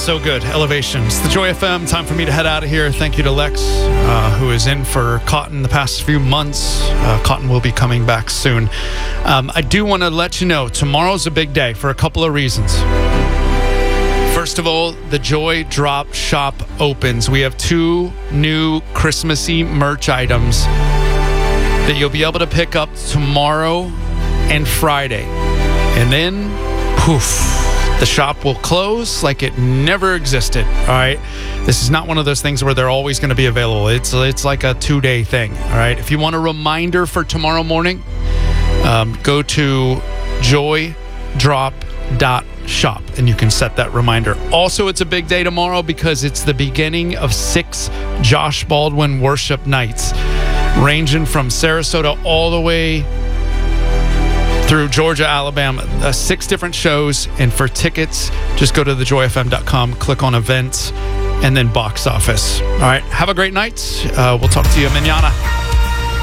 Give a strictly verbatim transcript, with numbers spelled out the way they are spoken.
so good. Elevation. It's the Joy F M. Time for me to head out of here. Thank you to Lex, uh, who is in for Cotton the past few months. Uh, Cotton will be coming back soon. Um, I do want to let you know, tomorrow's a big day for a couple of reasons. First of all, the Joy Drop Shop opens. We have two new Christmassy merch items that you'll be able to pick up tomorrow and Friday. And then, poof, the shop will close like it never existed. All right. This is not one of those things where they're always going to be available. It's it's like a two-day thing. All right. If you want a reminder for tomorrow morning, um, go to joy drop dot shop and you can set that reminder. Also, it's a big day tomorrow because it's the beginning of six Josh Baldwin worship nights, ranging from Sarasota all the way through Georgia, Alabama, uh, six different shows. And for tickets, just go to the joy f m dot com, click on events, and then box office. All right, have a great night. Uh, we'll talk to you mañana.